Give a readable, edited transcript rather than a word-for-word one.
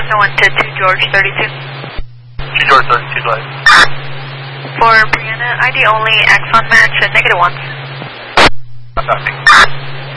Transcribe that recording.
Cessna 1 to 2 George 32. 2 George 32, go ahead. For Brianna, ID only, axon match, and -1. Copy.